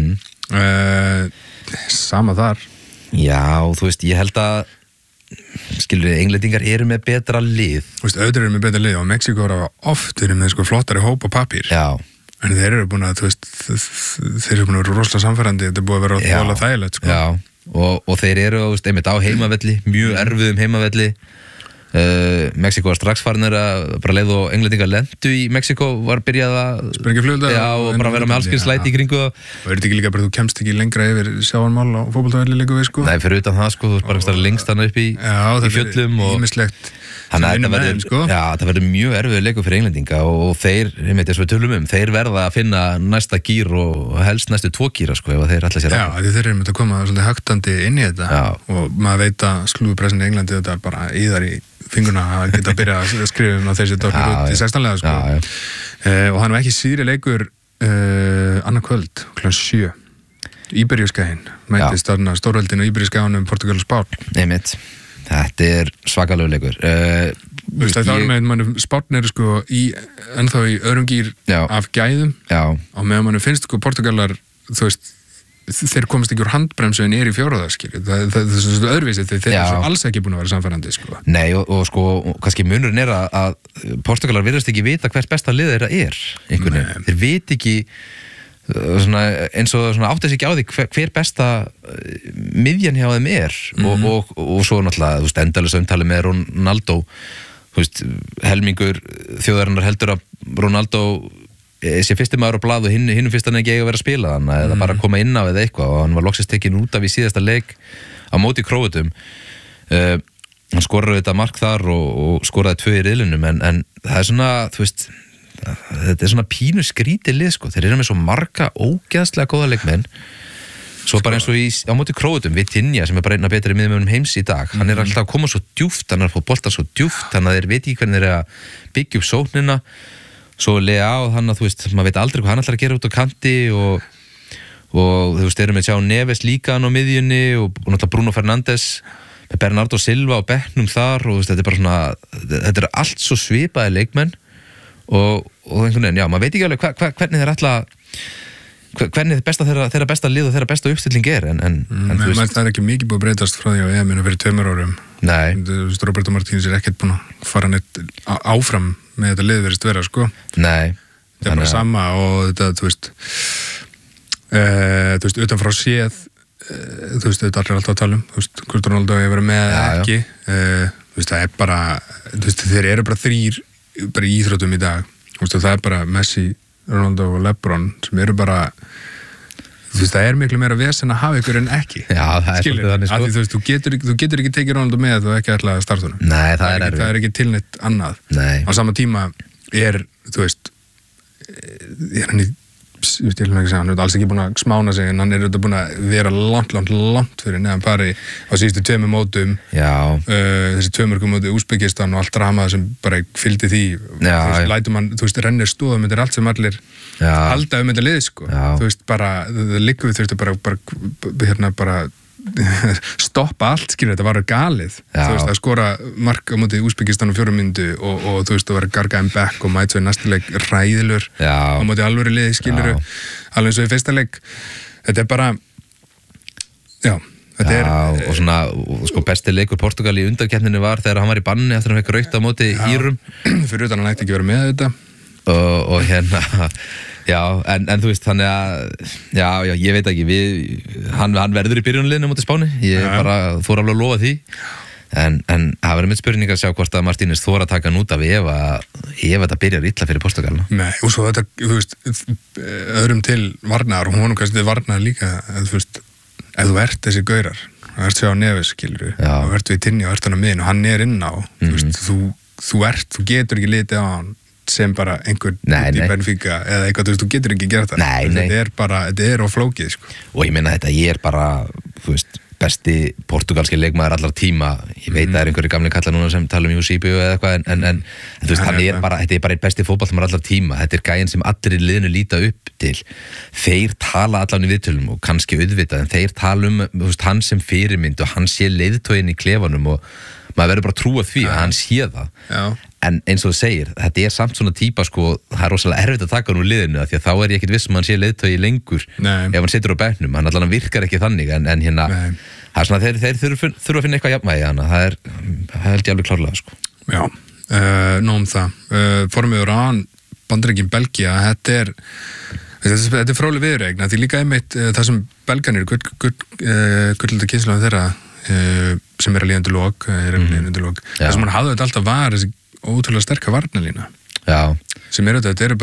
Sama þar. Já, þú veist, ég held að skilur, englendingar eru með betra lið. Þú veist, auðvitað eru með betra lið og Mexíkó eru oft verið með flottari hóp og pappír. Já. En þeir eru búin að, þú veist, þeir eru búin að vera rosalega samfærandi, þetta er búin að vera rosalega þægilegt, sko. Já, og þeir eru, þú veist, einmitt á heimavelli, mjög erfiðum heimavelli. Mexíkó var strax farin að bara leið og englendingar lendu í Mexíkó var byrjað að sprengja flugvelda og bara vera með allskins slæti í kringu það. Og er þetta ekki líka bara, þú kemst ekki lengra yfir sjávarmál á fótboltavelli líka við, sko? Nei, fyrir utan það, sko, þú veist bara einhverstað lengst hann upp í fjöllum og ýmislegt. Þannig að það verður mjög erfiður leikur fyrir englendinga og þeir, einmitt eins og við tölum þeir verða að finna næsta gír og helst næstu 2 gíra, sko, ef þeir ætla sér að. Já, þeir eru með að koma svolítið högtandi inn í þetta og maður veit að slúðupressin í Englandi þetta bara íðar í fingurna að geta að byrja að skrifa að þeir setja okkur út í 16-lega, sko. Og hann var ekki síðri leikur annað kvöld, kl. 7. Íberíuskaginn, mættist þarna stórveldinu Íberíuskaganum Portugal og Spán. Einmitt. Þetta er svakalegu leikur. Það er með Spán eru sko ennþá í öðrum gír af gæðum og meðan mann finnst sko Portugalar, þú veist, þeir komast ekki úr handbremsu en er í fjóraðarskir. Það er svona öðruvísi þeir eru svo alls ekki búin að vera samfærandi, sko. Nei, og sko, kannski munurinn er að Portugalar virðast ekki vita hvert besta lið þeirra er, einhvern veginn. Þeir viti ekki svona, eins og átti sig ekki á því hver besta miðjan hjá þeim er og svo náttúrulega, þú veist, endalaus umtali með Ronaldo, þú veist, helmingur þjóðarinnar heldur að Ronaldo sé fyrsti maður á blað og hinnum fyrst hann ekki eiga að vera að spila hann eða bara koma inn á eða eitthvað og hann var loksist tekinn út af í síðasta leik á móti Króatum. Hann skoraði þetta mark þar og skoraði 2 í riðlinum en það er svona, þú veist, þetta er svona pínu skrítið lið, sko. Þeir eru með svo marga ógeðslega góða leikmenn, svo bara eins og á móti Króatum, Vitinha sem er bara einna betri miðjumönnum heims í dag, hann er alltaf að koma svo djúpt, hann er að fá boltan svo djúpt, þannig að þeir veit ekki hvernig þeir eru að byggja upp sóknina, svo Leao, þannig að þú veist, maður veit aldrei hvað hann ætlar að gera út á kanti og þú veist, þeir eru með sjá Neves líka hann á miðjunni og náttúrulega Bruno Fernandes með Bernardo Silva á bekknum þar og þú veist, þetta er bara svona, þetta er allt svo svipaði leikmenn og einhvern veginn, já, maður veit ekki alveg hvernig þeir ætla hvernig þeirra besta lið og þeirra besta uppstilling er en þú veist, það er ekki mikið búið að breytast frá því á EM-inu fyrir 2 árum. Nei. Roberto Martínez er ekkert búin að fara neitt áfram með þetta lið verist vera, sko. Nei. Það er bara sama og þetta, þú veist, utanfrá séð, þú veist, þetta allir alltaf að tala þú veist, hvort Ronaldo hefur verið með eða ekki. Þú veist, það er bara, þú veist, þeir eru bara 3 bara í íþróttum í dag, þú veist, það er bara Messi, Ronaldo og LeBron sem eru bara, þú veist, það er miklu meira vesen að hafa ykkur en ekki. Já, það er svolítið þannig, sko. Því, þú veist, þú getur ekki tekið Ronaldo með þú ekki ætla að starta honum. Nei, það er erfið. Það er ekki tilneitt annað. Nei. Á sama tíma er, þú veist, hann er alls ekki búin að smána sig en hann er búin að vera langt fyrir neðan pari á síðustu 2 mótum. Já. Þessi 2 mörgum móti Úsbekistan og allt dramað sem bara fylgdi því. Já. Þú veist, lætur mann, þú veist, rennir stóðum þetta er allt sem allir halda þetta lið, sko. Já. Þú veist, bara, það liggur við þurftu bara stoppa allt, skilur, þetta var galið. Já. Þú veist, að skora mark á móti Úsbekistan á 4 mínútu og þú veist, að vera gargaðin back og mæta svo í næsta leik ræðilur á móti alvöru liði, skilur alveg eins og í fyrsta leik. Þetta er bara þetta er og svona, sko, besti leikur Portugal í undankeppninni var þegar hann var í banni eftir að hann fekk rautt á móti Írum fyrir utan hann ætti ekki verið með þetta og hérna Já, en þú veist, þannig að já, ég veit ekki, hann verður í byrjunarliðinu móti Spáni, ég bara fór alveg að lofa því en það verður mitt spurning að sjá hvort að Martínez þóra að taka hann út af ef þetta byrjar illa fyrir Portugalna. Nei, og svo þetta, þú veist, öðrum til varnar, og hún kannski varnar líka, þú veist, ef þú ert þessi gaurar, þú ert sér á Neves, skilur þú ert við Tinni og ert hann á miðin og hann er inn á, þú veist, þú getur ekki litið á hann sem bara einhvern í Benfica eða eitthvað, þú getur ekki gert það. Þetta er á flókið, sko. Og ég meina þetta, ég er bara, þú veist, besti portugalski leikmaður allar tíma, ég veit að það einhverju gamli kalla núna sem tala Eusebio eða eitthvað en þú veist, þetta er bara einn besti fótballtamaður allar tíma, þetta er gæinn sem allir í liðinu líta upp til, þeir tala allan í viðtölum og kannski auðvitað en þeir tala þú veist, hann sem fyrirmynd og hann sé leiðtoginn í klefanum og maður verður bara að trúa því að hann sé það en eins og þú segir, þetta er samt svona típa sko, það er rosalega erfitt að taka hann úr liðinu því að þá er ég ekkert viss hann sé leiðtogi lengur ef hann situr á bekknum, hann allan virkar ekki þannig en hérna, það er svona þeir þurfa að finna eitthvað jafnvægi hana, það held ég alveg klárlega sko. Já, nóg það formiður án Bandaríkin Belgía, þetta er fróðleg viðuregn því líka einmitt það sem belganir gullölda kynslaðum þeirra sem er að líða undir lok það sem hann hafði alltaf var þessi ótrúlega sterka varnalína sem þetta er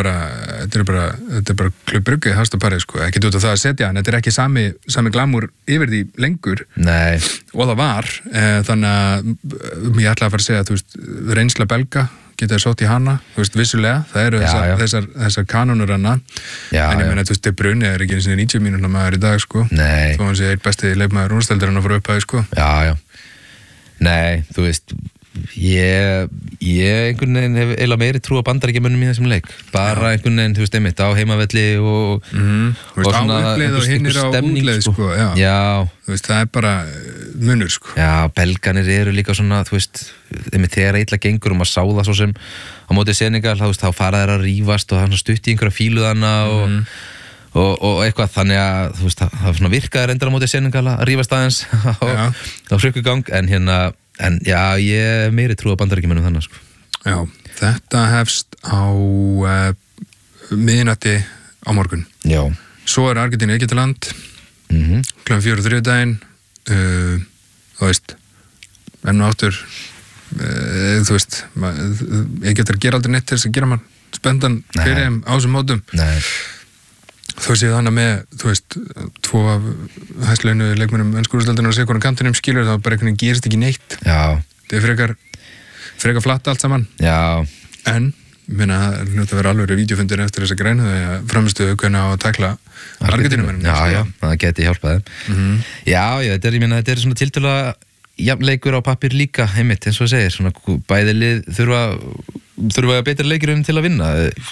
bara Club Brugge Hasta París sko, ekki út af það að setja hann, þetta er ekki sami glamúr yfir því lengur og það var þannig að ég ætla að fara að segja þú veist, reynsla belga geta þér sótt í hana, þú veist, vissulega það eru þessar kanónur hana en ég meina, þú veist, De Bruyne er ekki eins og 90 mínútna maður í dag, sko þó hann sé einn besti leikmaður úrsteldur hann að fara upp að, sko Nei, þú veist ég einhvern veginn hef eiginlega meiri trú á Bandaríkjamönnum í þessum leik bara einhvern veginn, þú veist, einmitt á heimavelli og svona uppleið og hinnir á útleið, sko þú veist, það er bara munur, sko belganir eru líka svona, þú veist einmitt þegar illa gengur og maður sá það svo sem á móti Senegal, þá fara þeir að rífast og hann stutt í einhverja fíluðana og eitthvað, þannig að þú veist, það svona virkaði reyndar á móti Senegal að rífast aðeins á hrukkugang en já, ég meiri trú á Bandaríkjamönnum þannig, sko. Já, þetta hefst á miðnætti á morgun. Já. Svo er Argentínu Egyptaland, kl. 4:03 daginn, þú veist, enn og áttur, þú veist, Egyptar gera aldrei neitt til þess að gera mann spendan fyrir þeim á þessum mótum. Nei. Þú séð hana með, þú veist, 2 af hæstlaunu leikmönnum enskuúrstildinu og sekunum kantinum skilur það bara einhvern veginn gerist ekki neitt. Já. Það er frekar flatt allt saman. Já. En, minna, það er hljótt að vera alveg vídeofundir eftir þessa grænu þegar ég framistuðu hvernig á að takla Argentínumennum. Já, það geti hjálpað þeim. Já, þetta er svona tiltölulega jafnleikur á pappír líka, einmitt, eins og það segir, svona bæði lið þurfa betri leikir til að vinna.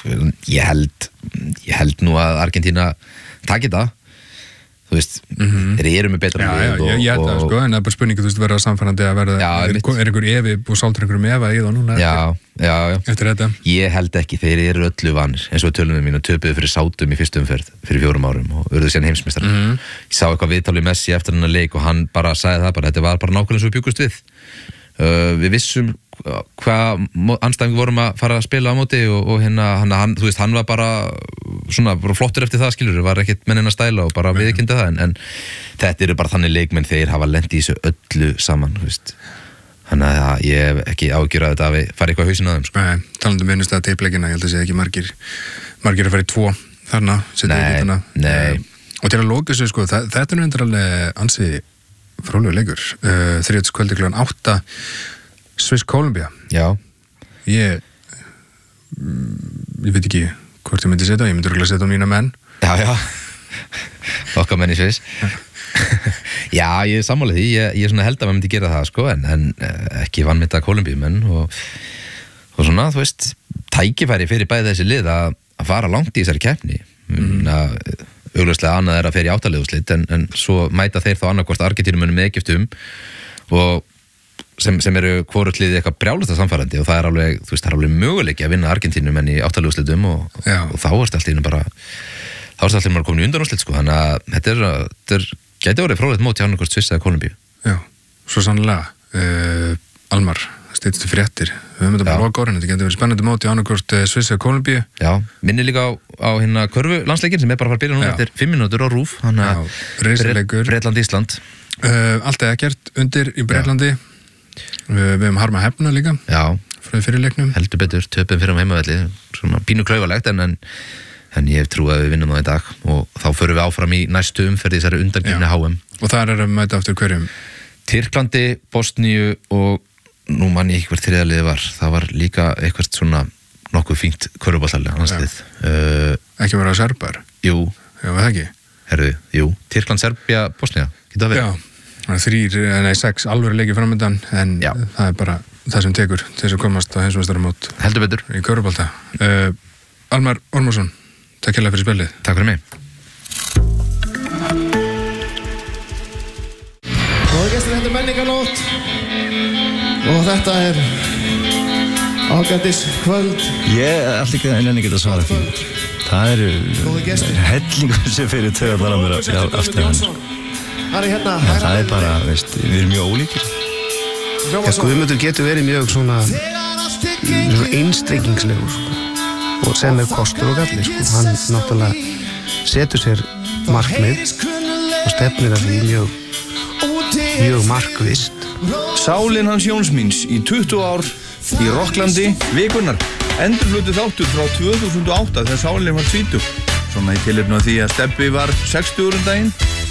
Ég held nú að Argentína taki það, þú veist, þeir eru með betra lið ég held það, sko, en það er bara spurningu, þú veist, verða samfærandi að verða, er einhver efi og sáltur einhverjum efa í það núna eftir þetta? Ég held ekki, þeir eru öllu vanir, eins og tölunum mínu töpuðu fyrir sátum í fyrstu umferð fyrir 4 árum og urðu síðan heimsmeistar. Ég sá eitthvað viðtal við Messi eftir hennar leik og hann bara sagði það bara, þetta var bara nákvæmlega eins og við bjuggust við. Við vissum hvað andstæðingu vorum að fara að spila á móti og hann, þú veist, hann var bara svona bara flottur eftir það, skilur, var ekkert mennin að stæla og bara viðurkenndi það en þetta eru bara þannig leikmenn þeir hafa lent í þessu öllu saman, þú veist, þannig að ég hef ekki ágjörð að þetta að fara eitthvað hausinn að þeim, sko. Nei, talandum minnust að teipleikina, ég held að sé ekki margir að fara í 2 þarna, Nei. Og til að loka þessu, sko, þetta er nú endur alveg ansi fróðlegur leikur, þriðjudagskvöldi kl. 8 Sviss-Kólumbía. Já. Ég veit ekki hvort ég myndi setja, ég myndi örugglega setja á mína menn. Já. Okkar menn í Sviss. Já, ég er sammála því, ég er svona held að maður myndi gera það, sko, en ekki vanmeta Kólumbíumenn og svona, þú veist, tækifæri fyrir bæði þessi lið að fara langt í þessari keppni. Augljóslega annað er að fer í áttaleguslit en svo mæta þeir þá annarkvort Argentínumönnum með Egyptum og sem eru hvorullið eitthvað brjálasta samfærandi og það er alveg, þú veist, það er alveg möguleiki að vinna Argentínumenn í áttaleguslitum og þá erst allt í bara komin í undanúrslit, sko, þannig að þetta gæti orðið fróðlegt mót hjá annarkvort Sviss eða Kólumbíu. Já, svo sannlega Almar, styttstu fréttir. Við höfum þetta bara loka orðin, þetta getur verið spennandi mót í annarkvort Sviss eða Kólumbíu. Já, minni líka á hérna körfu landsleikin sem bara að fara að byrja núna eftir 5 mínútur á RÚV, Bretland-Ísland. Allt er ekkert undir í Bretlandi. Við höfum harma hefna líka. Já. Frá fyrirleiknum. Heldur betur, töpum fyrir heimavelli, svona pínu klaufalegt en ég hef trú að við vinnum það í dag og þá förum við áfram í næstu umferð í þessari undankeppni HM. Og þar að mæta aftur hverjum? Tyrklandi, Bosníu og nú man ég ekki hvert þriðaliði var. Það var líka eitthvað svona nokkuð fínt körfuboltalega landslið. Ekki vera serbar? Jú. Já, það ekki? Herðu, jú. Tyrkland, Serbía, Bosnía. Getur það verið? Já, 6 alvöru leiki framöndan en það er bara það sem tekur til þess að komast á heimsmeistaramót. Heldur betur. Í körfubolta. Almar Ormarsson, takk hérlega fyrir spilið. Takk fyrir mig. Góða gestir, þetta er menningarnótt og þetta er ágætis kvöld. Ég ætla ekki að geta svarað því. Það eru hellingur sem fyrir taugarnar á mér aftur hann. Það er bara, veist, við erum mjög ólíkir. Guðmundur getur verið mjög svona einstrengingslegur og sem er kostur og galli. Hann náttúrulega setur sér markmið og stefnir að því mjög markvisst. Sálin hans Jónsmíns í 20 ár í Rokklandi vikunar. Endurflutu þáttur frá 2008 þegar Sálin var 20. Svona í tilefni af því að Stebbi var 60 daginn.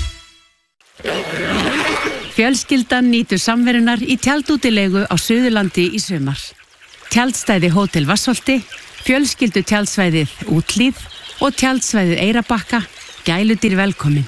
Fjölskyldan nýtur samverunar í tjaldútilegu á Suðurlandi í sumar. Tjaldstæði Hótel Vassholti, fjölskyldu tjaldsvæðið Úthlíð og tjaldsvæðið Eyrarbakka, gæludýr velkomin.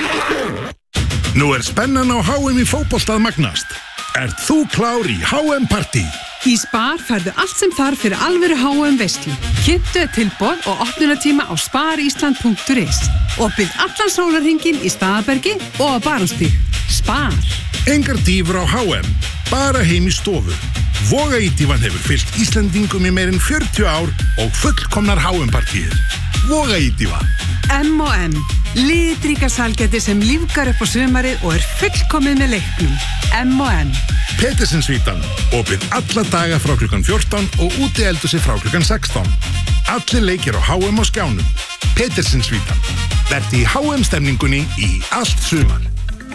Nú er spennan á HM í fótbolta að magnast. Ert þú klár í HM Party? Í Spar færðu allt sem þarf fyrir alvöru HM veislu. Kynntu tilboð og opnunartíma á sparisland.is. Opið allan sólarhringinn í Staðarbergi og á Barónsstíg. Spar. Engar dýfur á HM, bara heim í stofu. Vogaítífan hefur fylgt Íslendingum í meirinn 40 ár og fullkomnar HM-partíir. Vogaítífa. M&M. Litríka sælgæti sem lífgar upp á sumarið og er fullkomið með leiknum. M&M. Petersinsvítan. Opið alla daga frá klukkan 14 og útieldhúsi frá klukkan 16. Allir leikir á HM á skjánum. Petersinsvítan. Verði í HM-stemningunni í allt sumar.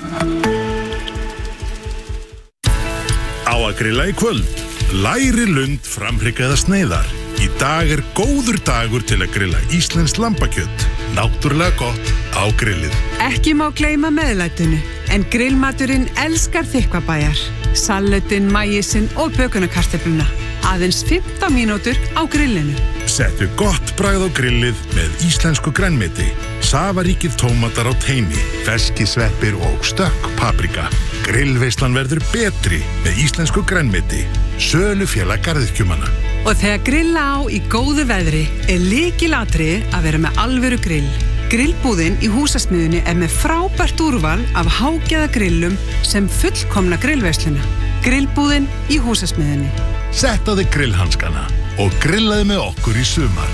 Á að grilla í kvöld. Læri lund framhryggaða sneiðar. Í dag er góður dagur til að grilla íslenskt lambakjöt. Náttúrulega gott á grillið. Ekki má gleyma meðlætinu, en grillmaturinn elskar þykkvabæjar. Salatinn, maísinn og bökunarkartöfluna. Aðeins 15 mínútur á grillinu. Settu gott bragð á grillið með íslensku grænmeti. Safaríkir tómatar á teini, ferskisveppir og stökk paprika. Grillveislan verður betri með íslensku grænmeti. Sölufélag garðyrkjumanna. Og þegar grilla á í góðu veðri er lykilatriði að vera með alvöru grill. Grillbúðin í húsasmiðjunni er með frábært úrval af hágæðagrillum sem fullkomna grillveisluna. Grillbúðin í húsasmiðjunni. Sett á þig grillhanskana og grillaði með okkur í sumar.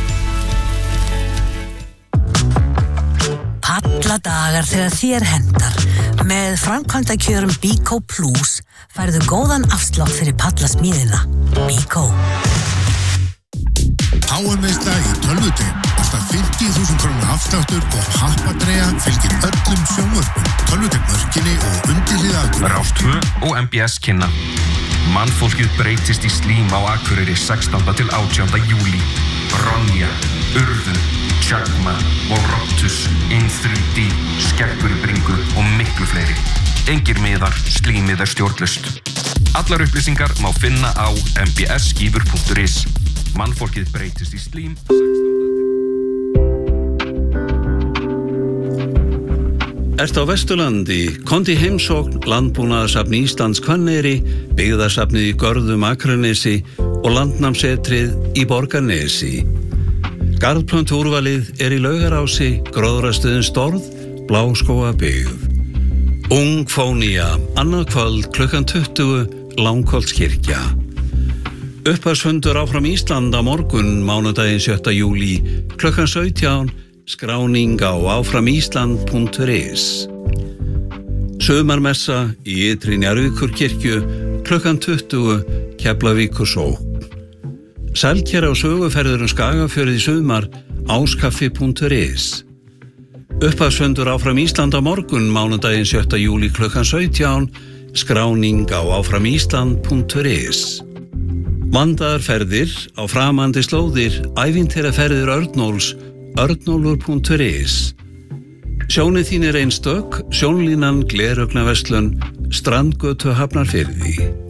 Palladagar þegar þér hendar. Með framkvæmdakjörum Bíkó Plus færðu góðan afslátt fyrir pallasmíðina. Bíkó. HM-veisla í tölvuteip kostar 50.000 krónur afsláttur og happadreyja fylgir öllum sjónvörpum, tölvuteipmörkinni og undirliðaðgjörn. Rás 2 og MBS kynna. Mannfólkið breytist í slím á Akureyri 16. til 18. júlí. Ronja, Urður, Tjagma og Rottus, In3D, Skeggur í bringu og miklu fleiri. Engir miðar, slímið er stjórnlaust. Allar upplýsingar má finna á mbsskífur.is. Mannfólkið breytist í slím. Ert á Vesturlandi, komdu í heimsókn Landbúnaðarsafni Íslands Hvanneyri, Byggðarsafnið í Görðum Akranesi og Landnámsetrið í Borgarnesi. Garðplöntúrvalið er í Laugarási, Gróðrastöðin Storð, Bláskógabyggð. Ungfónía, annað kvöld klukkan 20, Langholtskirkja. Upphafsfundur áfram Ísland á morgun, mánudaginn 7. júlí, klukkan 17, skráning á áframísland.is. Sumarmessa í Ytri Njarðvíkurkirkju, klukkan 20, Keflavíkur sókn. Sælkera og söguferður Skagafjörð í sumar áskaffi.is. Upphafsfundur Áfram Ísland á morgun, mánudaginn 7. júlí klukkan 17, skráning á áframísland.is. Vandaðar ferðir á framandi slóðir, ævintýraferðir Örnóls, örnólfur.is. Sjónið þín einstök, sjónlínan, gleraugnarverslun, Strandgötu Hafnarfirði.